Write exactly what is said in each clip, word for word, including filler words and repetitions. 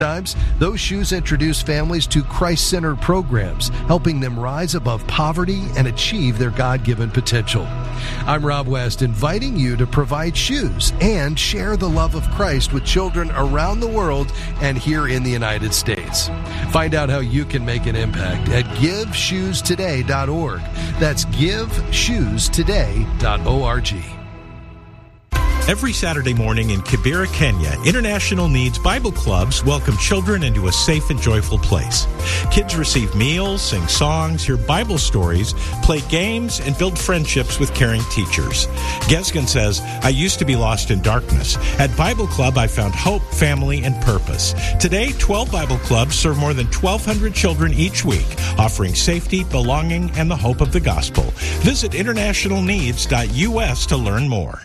Times, those shoes introduce families to Christ-centered programs, helping them rise above poverty and achieve their God-given potential. I'm Rob West, inviting you to provide shoes and share the love of Christ with children around the world and here in the United States. Find out how you can make an impact at give shoes today dot org. That's give shoes today dot org. Every Saturday morning in Kibera, Kenya, International Needs Bible Clubs welcome children into a safe and joyful place. Kids receive meals, sing songs, hear Bible stories, play games, and build friendships with caring teachers. Gesgen says, I used to be lost in darkness. At Bible Club, I found hope, family, and purpose. Today, twelve Bible Clubs serve more than twelve hundred children each week, offering safety, belonging, and the hope of the gospel. Visit international needs dot U S to learn more.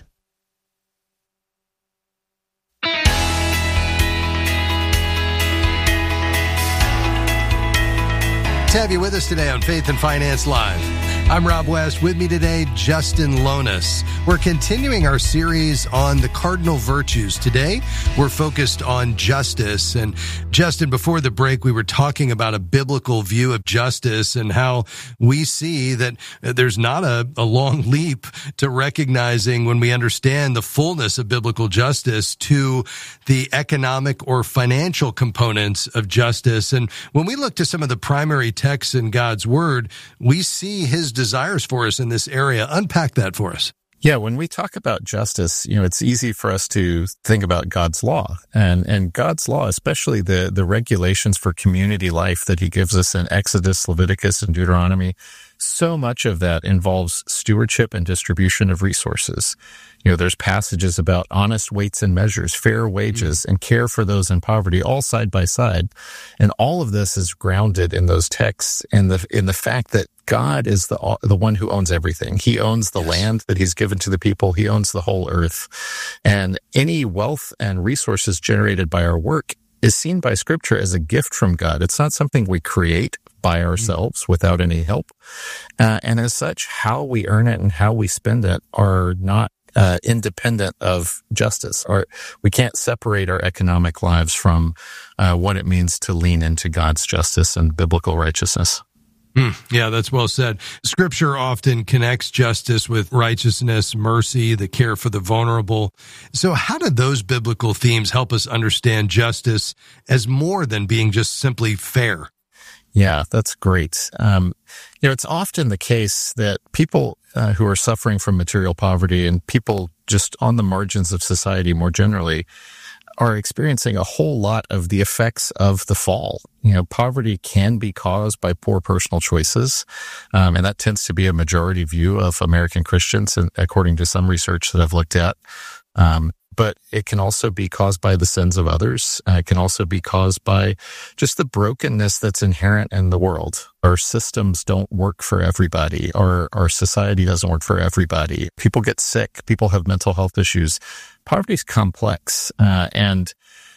To have you with us today on Faith and Finance Live. I'm Rob West. With me today, Justin Lonas. We're continuing our series on the cardinal virtues. Today, we're focused on justice. And Justin, before the break, we were talking about a biblical view of justice and how we see that there's not a, a long leap to recognizing, when we understand the fullness of biblical justice, to the economic or financial components of justice. And when we look to some of the primary texts in God's Word, we see His desires for us in this area. Unpack that for us. Yeah, when we talk about justice, you know, it's easy for us to think about God's law, and and God's law, especially the the regulations for community life that He gives us in Exodus, Leviticus, and Deuteronomy. So much of that involves stewardship and distribution of resources. You know, there's passages about honest weights and measures, fair wages, and care for those in poverty, all side by side. And all of this is grounded in those texts and the in the fact that God is the the one who owns everything. He owns the yes. land that He's given to the people. He owns the whole earth. And any wealth and resources generated by our work is seen by Scripture as a gift from God. It's not something we create by ourselves mm-hmm. without any help. Uh, and as such, how we earn it and how we spend it are not uh, independent of justice. Or we can't separate our economic lives from uh, what it means to lean into God's justice and biblical righteousness. Mm, yeah, that's well said. Scripture often connects justice with righteousness, mercy, the care for the vulnerable. So how do those biblical themes help us understand justice as more than being just simply fair? Yeah, that's great. Um, you know, it's often the case that people uh, who are suffering from material poverty and people just on the margins of society more generally are experiencing a whole lot of the effects of the fall. You know, poverty can be caused by poor personal choices, um, and that tends to be a majority view of American Christians, and according to some research that I've looked at. Um, but it can also be caused by the sins of others. Uh, it can also be caused by just the brokenness that's inherent in the world. Our systems don't work for everybody. Our, our society doesn't work for everybody. People get sick. People have mental health issues. Poverty is complex. Uh, and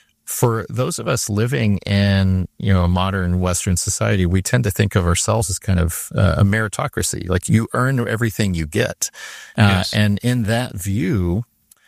for those of us living in, you know, a modern Western society, we tend to think of ourselves as kind of uh, a meritocracy. Like, you earn everything you get. Uh, yes. And in that view,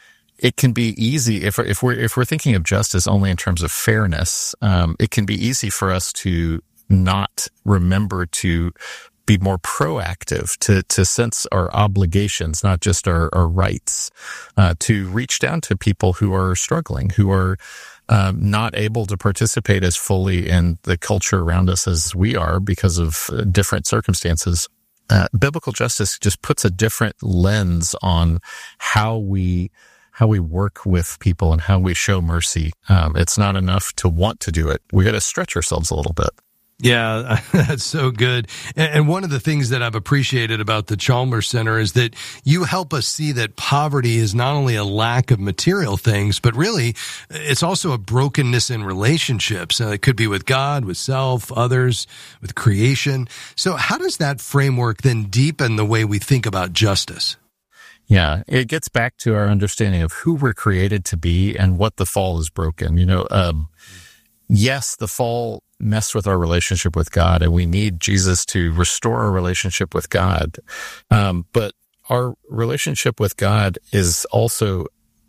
it can be easy if if we're if we're thinking of justice only in terms of fairness. Um, it can be easy for us to not remember to be more proactive, to to sense our obligations, not just our, our rights, uh, to reach down to people who are struggling, who are um, not able to participate as fully in the culture around us as we are because of uh, different circumstances. Uh, biblical justice just puts a different lens on how we how we work with people and how we show mercy. Um, it's not enough to want to do it. We got to stretch ourselves a little bit. Yeah, that's so good. And one of the things that I've appreciated about the Chalmers Center is that you help us see that poverty is not only a lack of material things, but really it's also a brokenness in relationships. Uh, it could be with God, with self, others, with creation. So how does that framework then deepen the way we think about justice? Yeah, it gets back to our understanding of who we're created to be and what the fall has broken. You know, um, yes, the fall messed with our relationship with God, and we need Jesus to restore our relationship with God. Um, but our relationship with God is also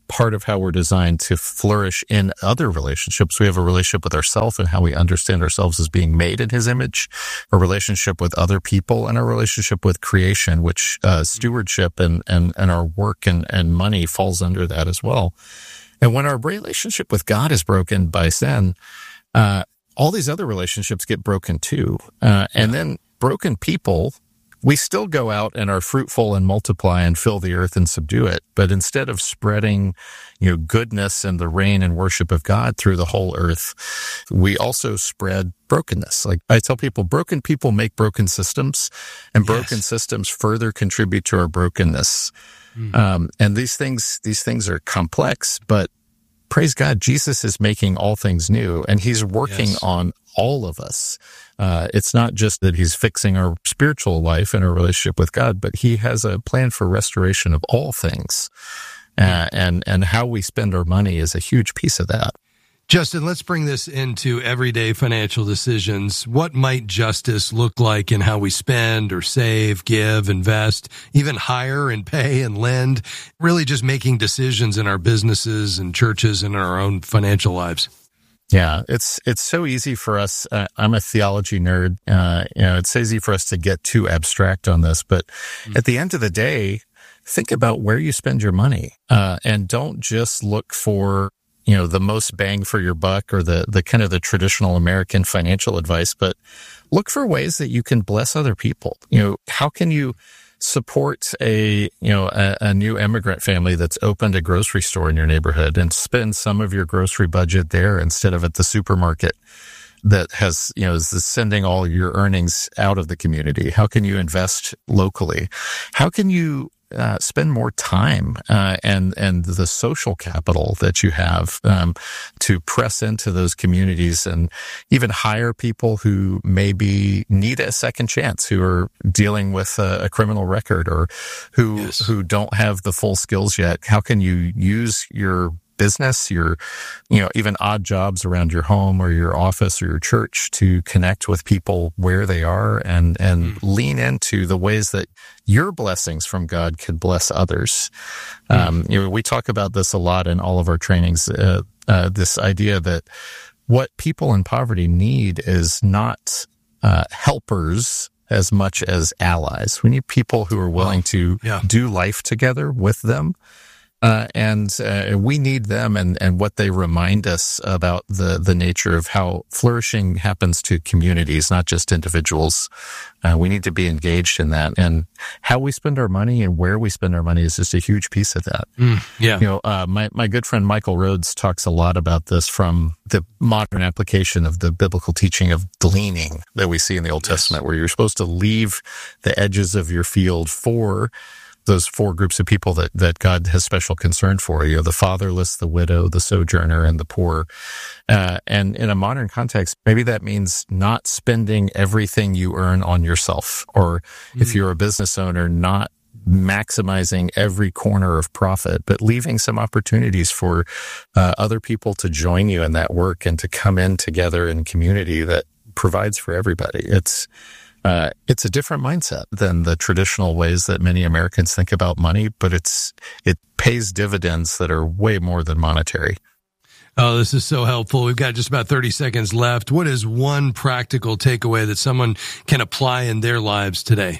part of how we're designed to flourish in other relationships. We have a relationship with ourselves and how we understand ourselves as being made in his image, a relationship with other people, and a relationship with creation, which uh, stewardship and, and, and our work and, and money falls under that as well. And when our relationship with God is broken by sin, uh, all these other relationships get broken too. Uh, and then broken people, we still go out and are fruitful and multiply and fill the earth and subdue it. But instead of spreading, you know, goodness and the reign and worship of God through the whole earth, we also spread brokenness. Like I tell people, broken people make broken systems, and broken yes. systems further contribute to our brokenness. Mm. Um, and these things, these things are complex, but praise God, Jesus is making all things new, and he's working yes. on all of us. Uh, it's not just that he's fixing our spiritual life and our relationship with God, but he has a plan for restoration of all things. Uh, and, and how we spend our money is a huge piece of that. Justin, let's bring this into everyday financial decisions. What might justice look like in how we spend or save, give, invest, even hire and pay and lend? Really just making decisions in our businesses and churches and in our own financial lives. Yeah, it's it's so easy for us. Uh, I'm a theology nerd. Uh, you know, it's easy for us to get too abstract on this. But mm. at the end of the day, think about where you spend your money, uh, and don't just look for, you know, the most bang for your buck or the, the kind of the traditional American financial advice, but look for ways that you can bless other people. You know, how can you support a, you know, a, a new immigrant family that's opened a grocery store in your neighborhood and spend some of your grocery budget there instead of at the supermarket that has, you know, is sending all your earnings out of the community? How can you invest locally? How can you Uh, spend more time uh, and and the social capital that you have um, to press into those communities and even hire people who maybe need a second chance, who are dealing with a, a criminal record or who yes. who don't have the full skills yet? How can you use your business, your, you know, even odd jobs around your home or your office or your church to connect with people where they are and, and mm. lean into the ways that your blessings from God could bless others. Mm. Um, you know, we talk about this a lot in all of our trainings, uh, uh, this idea that what people in poverty need is not, uh, helpers as much as allies. We need people who are willing to yeah. do life together with them. Uh, and uh, we need them and, and what they remind us about the, the nature of how flourishing happens to communities, not just individuals. Uh, we need to be engaged in that. And how we spend our money and where we spend our money is just a huge piece of that. Mm, yeah. You know, uh, my, my good friend Michael Rhodes talks a lot about this from the modern application of the biblical teaching of gleaning that we see in the Old yes. Testament, where you're supposed to leave the edges of your field for those four groups of people that, that God has special concern for, you know, the fatherless, the widow, the sojourner, and the poor. Uh, and in a modern context, maybe that means not spending everything you earn on yourself, or mm. if you're a business owner, not maximizing every corner of profit, but leaving some opportunities for uh, other people to join you in that work and to come in together in community that provides for everybody. It's Uh, it's a different mindset than the traditional ways that many Americans think about money, but it's it pays dividends that are way more than monetary. Oh, this is so helpful. We've got just about thirty seconds left. What is one practical takeaway that someone can apply in their lives today?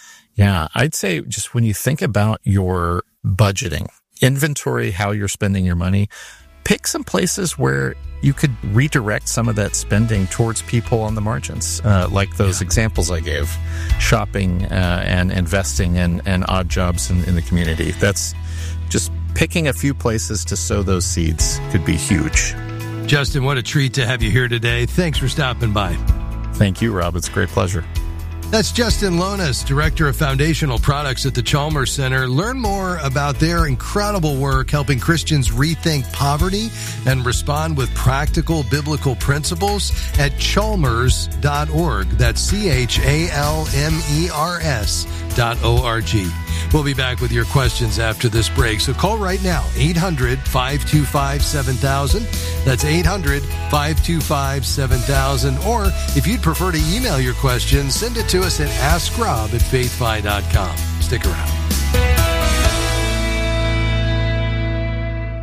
Yeah, I'd say just when you think about your budgeting, inventory how you're spending your money, pick some places where you could redirect some of that spending towards people on the margins, uh, like those yeah. examples I gave, shopping uh, and investing and, and odd jobs in, in the community. That's just picking a few places to sow those seeds could be huge. Justin, what a treat to have you here today. Thanks for stopping by. Thank you, Rob. It's a great pleasure. That's Justin Lonas, Director of Foundational Products at the Chalmers Center. Learn more about their incredible work helping Christians rethink poverty and respond with practical biblical principles at chalmers dot org. That's C H A L M E R S dot O R G. We'll be back with your questions after this break. So call right now, eight hundred, five two five, seven thousand. That's eight hundred, five two five, seven thousand. Or if you'd prefer to email your questions, send it to us at ask rob at faith fi dot com. Stick around.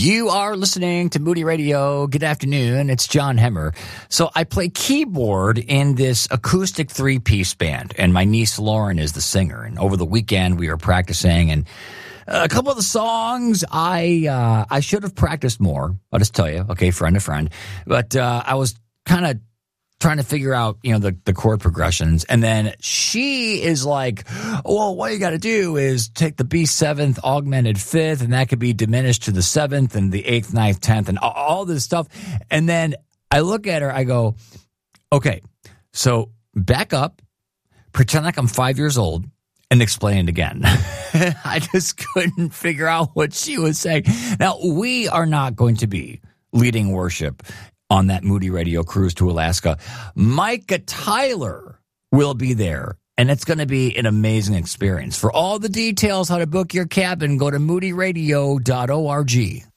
You are listening to Moody Radio. Good afternoon. It's John Hemmer. So I play keyboard in this acoustic three-piece band, and my niece Lauren is the singer. And over the weekend, we were practicing, and a couple of the songs I uh, I should have practiced more. I'll just tell you, okay, friend to friend. But uh, I was kind of trying to figure out, you know, the, the chord progressions. And then she is like, well, what you got to do is take the B seventh augmented fifth, and that could be diminished to the seventh and the eighth, ninth, tenth, and all, all this stuff. And then I look at her, I go, okay, so back up, pretend like I'm five years old, and explain it again. I just couldn't figure out what she was saying. Now, we are not going to be leading worship on that Moody Radio cruise to Alaska. Micah Tyler will be there, and it's going to be an amazing experience. For all the details, how to book your cabin, go to moody radio dot org.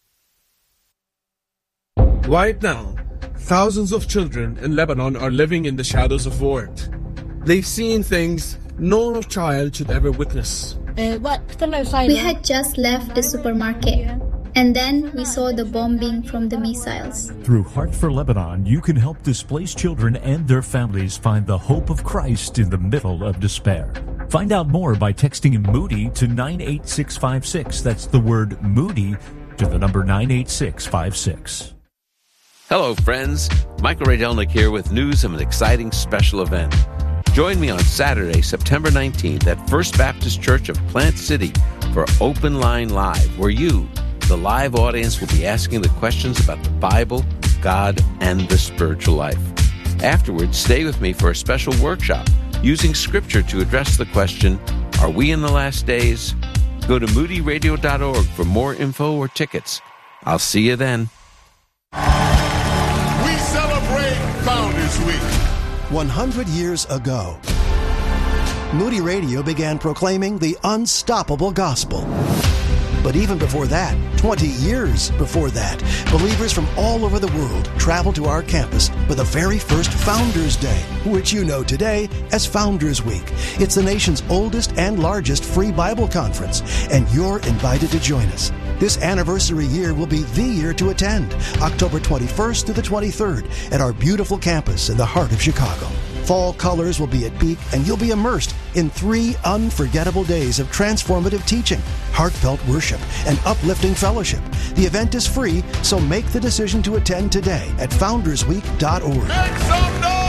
Right now, thousands of children in Lebanon are living in the shadows of war. They've seen things no child should ever witness. We had just left the supermarket, and then we saw the bombing from the missiles. Through Heart for Lebanon, you can help displaced children and their families find the hope of Christ in the middle of despair. Find out more by texting Moody to nine eight six five six. That's the word Moody to the number nine eight six five six. Hello, friends. Michael Radelnick here with news of an exciting special event. Join me on Saturday, September nineteenth at First Baptist Church of Plant City for Open Line Live, where you, the live audience, will be asking the questions about the Bible, God, and the spiritual life. Afterwards, stay with me for a special workshop using Scripture to address the question, are we in the last days? Go to moody radio dot org for more info or tickets. I'll see you then. We celebrate Founders Week. one hundred years ago, Moody Radio began proclaiming the unstoppable gospel. But even before that, twenty years before that, believers from all over the world traveled to our campus for the very first Founders Day, which you know today as Founders Week. It's the nation's oldest and largest free Bible conference, and you're invited to join us. This anniversary year will be the year to attend, October twenty-first to the twenty-third, at our beautiful campus in the heart of Chicago. Fall colors will be at peak, and you'll be immersed in three unforgettable days of transformative teaching, heartfelt worship, and uplifting fellowship. The event is free, so make the decision to attend today at founders week dot org. Make some noise!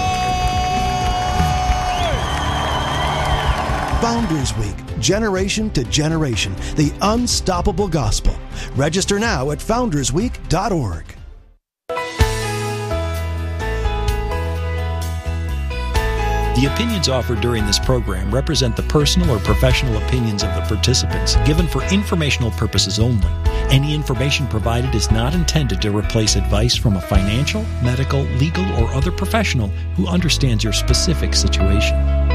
Founders Week, generation to generation, the unstoppable gospel. Register now at founders week dot org. The opinions offered during this program represent the personal or professional opinions of the participants, given for informational purposes only. Any information provided is not intended to replace advice from a financial, medical, legal, or other professional who understands your specific situation.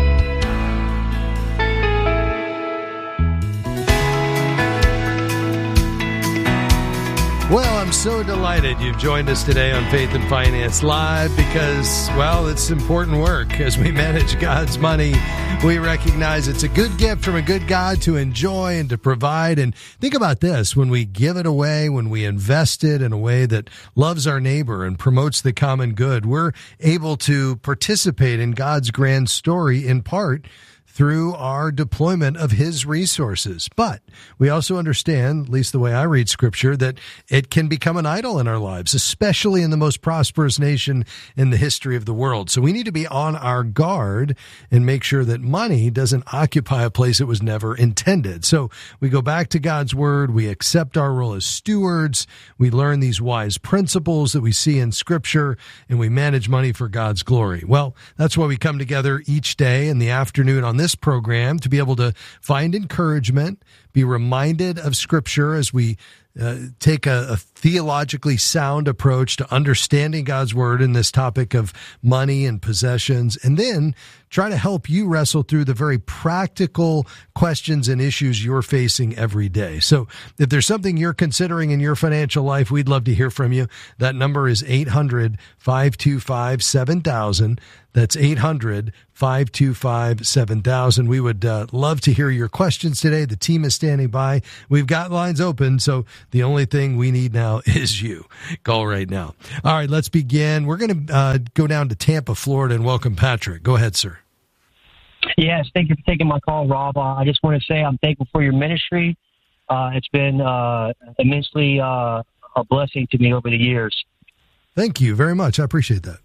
Well, I'm so delighted you've joined us today on Faith and Finance Live because, well, it's important work. As we manage God's money, we recognize it's a good gift from a good God to enjoy and to provide. And think about this, when we give it away, when we invest it in a way that loves our neighbor and promotes the common good, we're able to participate in God's grand story in part through our deployment of his resources. But we also understand, at least the way I read Scripture, that it can become an idol in our lives, especially in the most prosperous nation in the history of the world. So we need to be on our guard and make sure that money doesn't occupy a place it was never intended. So we go back to God's Word, we accept our role as stewards, we learn these wise principles that we see in Scripture, and we manage money for God's glory. Well, that's why we come together each day in the afternoon on this this program to be able to find encouragement, be reminded of Scripture as we uh, take a, a theologically sound approach to understanding God's Word in this topic of money and possessions, and then try to help you wrestle through the very practical questions and issues you're facing every day. So if there's something you're considering in your financial life, we'd love to hear from you. That number is eight hundred, five two five, seven thousand. That's eight hundred, five two five, seven thousand. We would uh, love to hear your questions today. The team is standing by. We've got lines open, so the only thing we need now is you. Call right now. All right, let's begin. We're going to uh, go down to Tampa, Florida, and welcome Patrick. Go ahead, sir. Yes, thank you for taking my call, Rob. Uh, I just want to say I'm thankful for your ministry. Uh, it's been uh, immensely uh, a blessing to me over the years. Thank you very much. I appreciate that.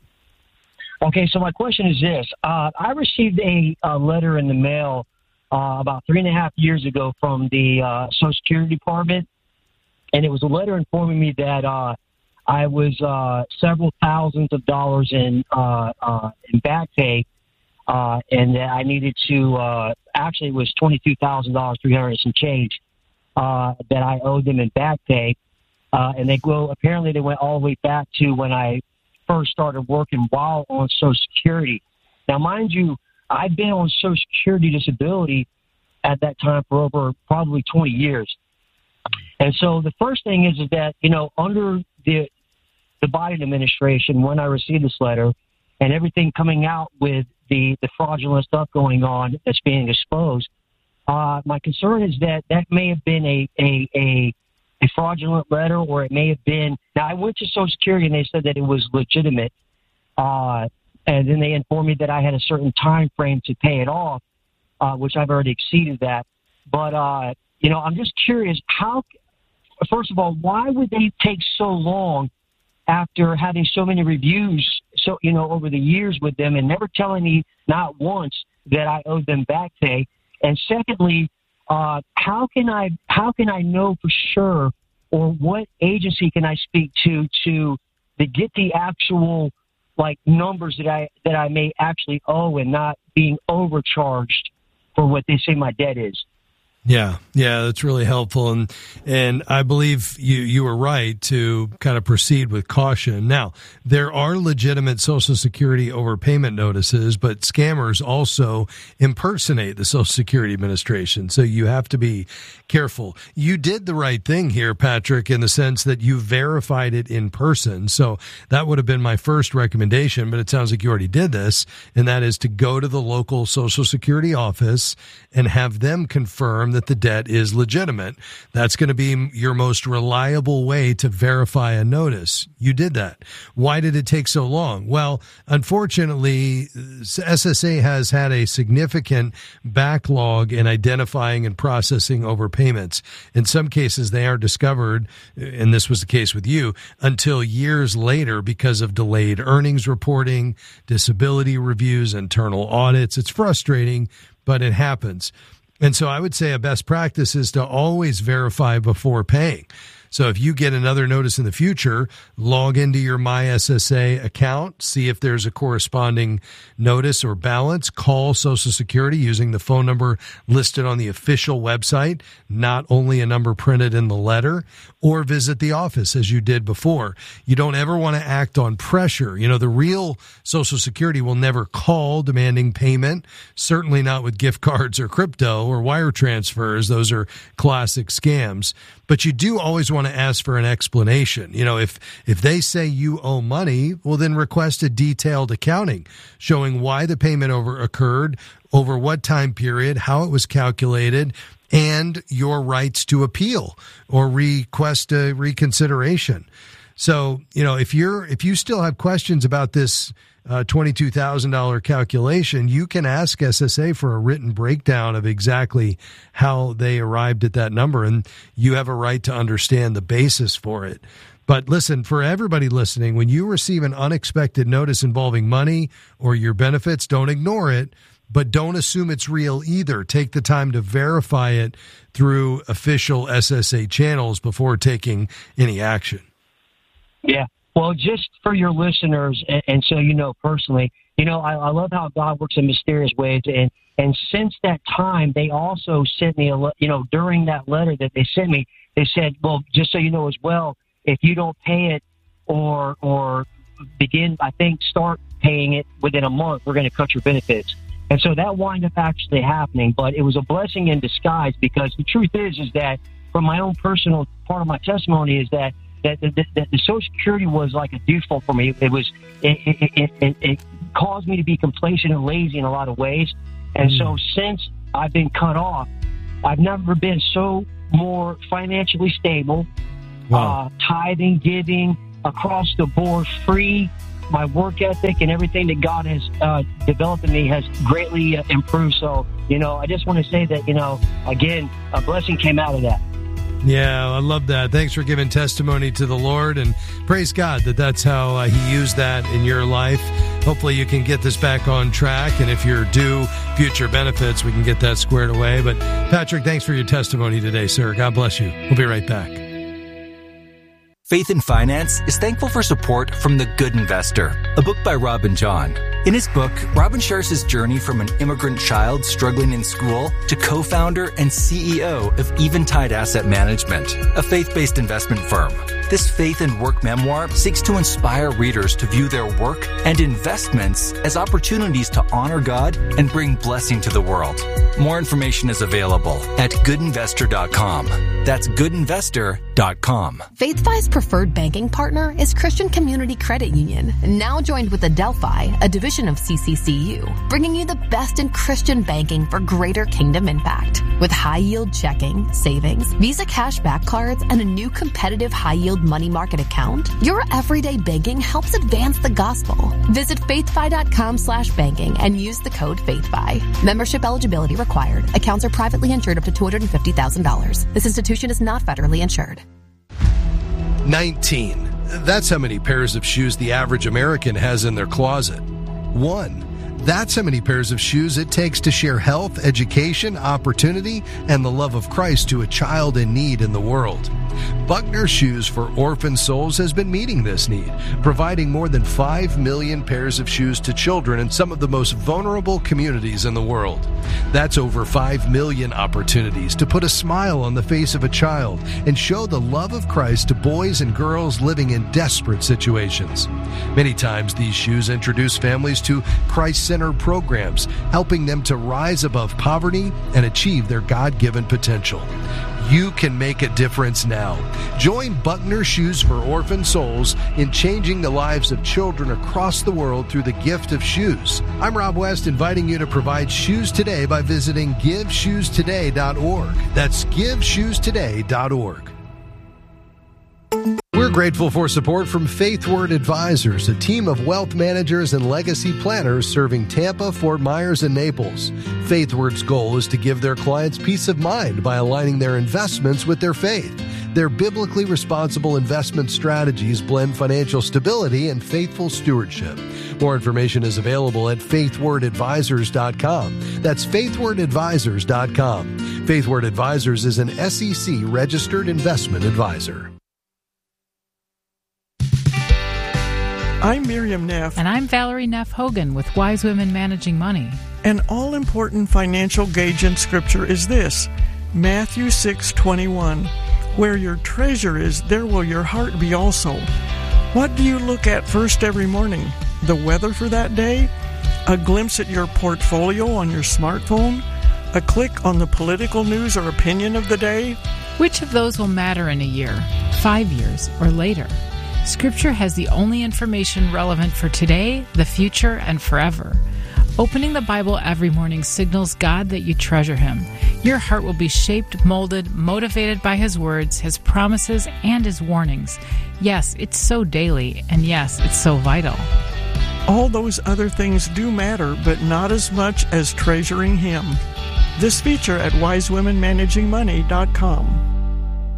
Okay, so my question is this. Uh, I received a, a letter in the mail uh, about three and a half years ago from the uh, Social Security Department, and it was a letter informing me that uh, I was uh, several thousands of dollars in, uh, uh, in back pay, uh, and that I needed to, uh, actually it was twenty-two thousand dollars, three hundred and some change, uh, that I owed them in back pay. Uh, and they go, apparently they went all the way back to when I first started working while on Social Security. Now, mind you, I've been on Social Security disability at that time for over probably twenty years. And so the first thing is, is that, you know, under the, the Biden administration, when I received this letter and everything coming out with the, the fraudulent stuff going on that's being exposed, uh, my concern is that that may have been a, a, a, a fraudulent letter, or it may have been. Now, I went to Social Security and they said that it was legitimate, uh, and then they informed me that I had a certain time frame to pay it off, uh, which I've already exceeded that. But uh, you know, I'm just curious. How? First of all, why would they take so long after having so many reviews, so you know, over the years with them, and never telling me not once that I owed them back pay? And secondly, Uh, how can I how can I know for sure, or what agency can I speak to to to get the actual like numbers that I that I may actually owe and not being overcharged for what they say my debt is? Yeah, yeah, that's really helpful. And and I believe you, you were right to kind of proceed with caution. Now, there are legitimate Social Security overpayment notices, but scammers also impersonate the Social Security Administration. So you have to be careful. You did the right thing here, Patrick, in the sense that you verified it in person. So that would have been my first recommendation, but it sounds like you already did this, and that is to go to the local Social Security office and have them confirm that the debt is legitimate. That's going to be your most reliable way to verify a notice. You did that. Why did it take so long? Well, unfortunately, S S A has had a significant backlog in identifying and processing overpayments. In some cases, they aren't discovered, and this was the case with you, until years later because of delayed earnings reporting, disability reviews, internal audits. It's frustrating, but it happens. And so I would say a best practice is to always verify before paying. So if you get another notice in the future, log into your My S S A account, see if there's a corresponding notice or balance, call Social Security using the phone number listed on the official website, not only a number printed in the letter, or visit the office as you did before. You don't ever want to act on pressure. You know, the real Social Security will never call demanding payment, certainly not with gift cards or crypto or wire transfers. Those are classic scams. But you do always want to ask for an explanation. You know, if if they say you owe money, well, then request a detailed accounting showing why the payment over occurred, over what time period, how it was calculated, and your rights to appeal or request a reconsideration. So, you know, if you're if you still have questions about this uh, twenty-two thousand dollars calculation, you can ask S S A for a written breakdown of exactly how they arrived at that number, and you have a right to understand the basis for it. But listen, for everybody listening, when you receive an unexpected notice involving money or your benefits, don't ignore it, but don't assume it's real either. Take the time to verify it through official S S A channels before taking any action. Yeah. Well, just for your listeners, and, and so you know personally, you know, I, I love how God works in mysterious ways. And, and since that time, they also sent me, a, you know, during that letter that they sent me, they said, well, just so you know as well, if you don't pay it or or begin, I think, start paying it within a month, we're going to cut your benefits. And so that wound up actually happening. But it was a blessing in disguise, because the truth is, is that from my own personal part of my testimony is that that the, the, the Social Security was like a default for me. It was it it, it, it it caused me to be complacent and lazy in a lot of ways. And so since I've been cut off, I've never been so more financially stable. Wow. Uh, tithing, giving, across the board, free. My work ethic and everything that God has uh, developed in me has greatly uh, improved. So, you know, I just want to say that, you know, again, a blessing came out of that. Yeah, I love that. Thanks for giving testimony to the Lord, and praise God that that's how uh, He used that in your life. Hopefully you can get this back on track, and if you're due future benefits, we can get that squared away. But Patrick, thanks for your testimony today, sir. God bless you. We'll be right back. Faith in Finance is thankful for support from The Good Investor, a book by Robin John. In his book, Robin shares his journey from an immigrant child struggling in school to co-founder and C E O of Eventide Asset Management, a faith-based investment firm. This faith and work memoir seeks to inspire readers to view their work and investments as opportunities to honor God and bring blessing to the world. More information is available at good investor dot com. That's good investor dot com. FaithFi's preferred banking partner is Christian Community Credit Union, now joined with Adelphi, a division of C C C U, bringing you the best in Christian banking for greater kingdom impact. With high-yield checking, savings, Visa cashback cards, and a new competitive high-yield money market account, your everyday banking helps advance the gospel. Visit faithfi dot com slash banking and use the code FaithFi. Membership eligibility required. Accounts are privately insured up to two hundred fifty thousand dollars. This institution is not federally insured. nineteen. That's how many pairs of shoes the average American has in their closet. One. That's how many pairs of shoes it takes to share health, education, opportunity, and the love of Christ to a child in need in the world. Buckner Shoes for Orphan Souls has been meeting this need, providing more than five million pairs of shoes to children in some of the most vulnerable communities in the world. That's over five million opportunities to put a smile on the face of a child and show the love of Christ to boys and girls living in desperate situations. Many times these shoes introduce families to Christ-centered programs, helping them to rise above poverty and achieve their God-given potential. You can make a difference now. Join Buckner Shoes for Orphan Souls in changing the lives of children across the world through the gift of shoes. I'm Rob West, inviting you to provide shoes today by visiting give shoes today dot org. That's give shoes today dot org. We're grateful for support from FaithWord Advisors, a team of wealth managers and legacy planners serving Tampa, Fort Myers, and Naples. FaithWord's goal is to give their clients peace of mind by aligning their investments with their faith. Their biblically responsible investment strategies blend financial stability and faithful stewardship. More information is available at faith word advisors dot com. That's faith word advisors dot com. FaithWord Advisors is an S E C registered investment advisor. I'm Miriam Neff. And I'm Valerie Neff Hogan with Wise Women Managing Money. An all-important financial gauge in Scripture is this, Matthew six twenty-one. Where your treasure is, there will your heart be also. What do you look at first every morning? The weather for that day? A glimpse at your portfolio on your smartphone? A click on the political news or opinion of the day? Which of those will matter in a year, five years, or later? Scripture has the only information relevant for today, the future, and forever. Opening the Bible every morning signals God that you treasure Him. Your heart will be shaped, molded, motivated by His words, His promises, and His warnings. Yes, it's so daily, and yes, it's so vital. All those other things do matter, but not as much as treasuring Him. This feature at wise women managing money dot com.